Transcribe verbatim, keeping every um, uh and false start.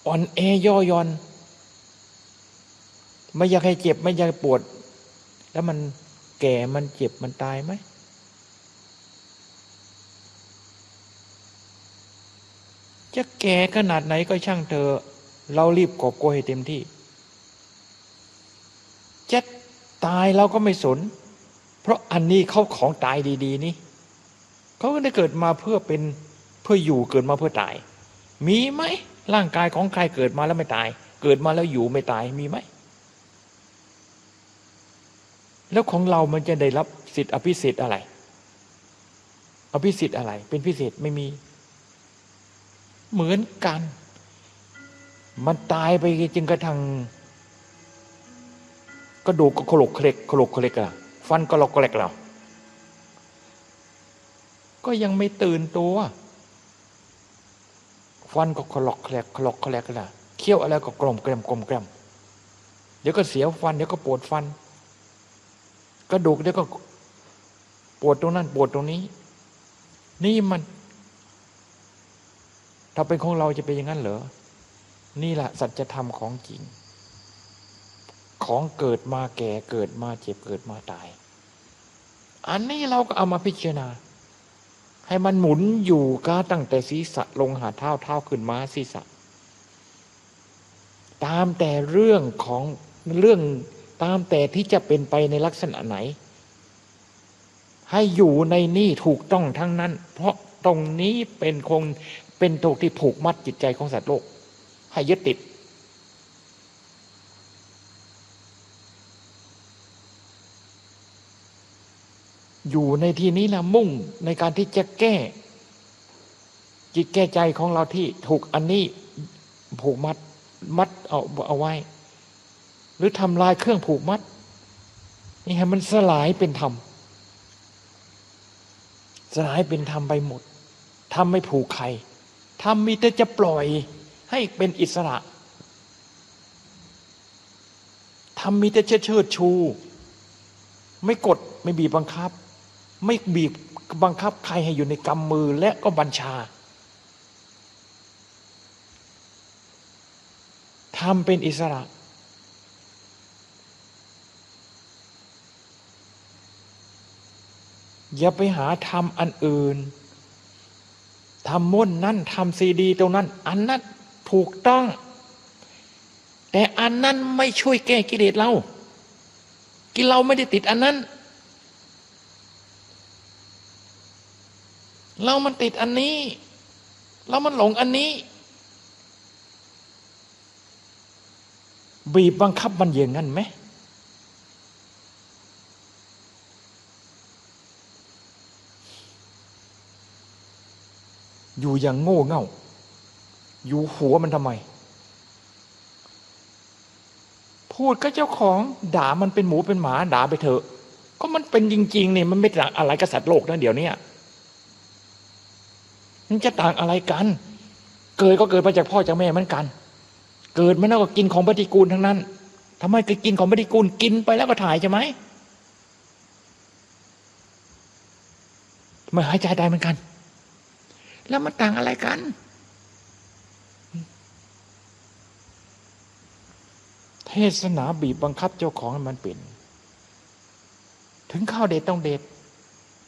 อ่อนแอย่อหย่อนไม่อยากให้เจ็บไม่อยากให้ปวดแล้วมันแก่มันเจ็บมันตายไหมจะแก่ขนาดไหนก็ช่างเธอเรารีบกอบโกยให้เต็มที่จะตายเราก็ไม่สนเพราะอันนี้เขาของตายดีๆนี่เขาก็ได้เกิดมาเพื่อเป็นเพื่ออยู่เกิดมาเพื่อตายมีไหมร่างกายของใครเกิดมาแล้วไม่ตายเกิดมาแล้วอยู่ไม่ตายมีไหมแล้วของเรามันจะได้รับสิทธิอภิสิทธิ์อะไรอภิสิทธิ์อะไรเป็นพิเศษไม่มีเหมือนกันมันตายไปจนกระทั่งกระดูกก็โคลกเคล็กโคลกเคล็กอะฟันก็ลอกแกลกเราก็ยังไม่ตื่นตัวฟันก็คลอกแคลกคลอกแคลกละเคี้ยวอะไรก็กลมแกลมกลมแกลมเดี๋ยวก็เสียวฟันเดี๋ยวก็ปวดฟันกระดูกเดี๋ยวก็ปวดตรงนั้นปวดตรงนี้นี่มันถ้าเป็นของเราจะเป็นอย่างนั้นเหรอนี่แหละสัจธรรมของจริงของเกิดมาแก่เกิดมาเจ็บเกิดมาตายอันนี้เราก็เอามาพิจารณาให้มันหมุนอยู่ก็ตั้งแต่ศีรษะลงหาเท้าเท้าขึ้นมาศีรษะตามแต่เรื่องของเรื่องตามแต่ที่จะเป็นไปในลักษณะไหนให้อยู่ในนี่ถูกต้องทั้งนั้นเพราะตรงนี้เป็นคงเป็นตัวที่ผูกมัดจิตใจของสัตว์โลกให้ยึดติดอยู่ในที่นี้นะมุ่งในการที่จะแก้จิตแก้ใจของเราที่ถูกอันนี้ผูกมัดมัดเอาเอาไว้หรือทำลายเครื่องผูกมัดนี่ให้มันสลายเป็นธรรมสลายเป็นธรรมไปหมดทำไม่ผูกใครทำมีแต่จะปล่อยให้เป็นอิสระทำมีแต่จะเชิดชูไม่กดไม่บีบบังคับไม่บีบบังคับใครให้อยู่ในกำมือและก็บัญชาทำเป็นอิสระอย่าไปหาทำอันอื่นทำม่นนั่นทำซีดีตรงนั้นอันนั้นถูกต้องแต่อันนั้นไม่ช่วยแก้กิเลสเรากิเลสเราไม่ได้ติดอันนั้นเรามันติดอันนี้เรามันหลงอันนี้บีบบังคับมันอย่างนั้นไหมอยู่อย่างโง่เง่าอยู่หัวมันทำไมพูดก็เจ้าของด่ามันเป็นหมูเป็นหมาด่าไปเถอะก็มันเป็นจริงๆเนี่ยมันไม่ต่างอะไรกับสัตว์โลกนะเดี๋ยวนี้มันจะต่างอะไรกันเกิดก็เกิดมาจากพ่อจากแม่เหมือนกันเกิดมาแล้วก็กินของปฏิกูลทั้งนั้นทำไมก็กินของปฏิกูลกินไปแล้วก็ถ่ายใช่ไหมไม่หายใจได้เหมือนกันแล้วมันต่างอะไรกันเทศนาบีบบังคับเจ้าของให้มันเป็นถึงข้าวเด็ดต้องเด็ด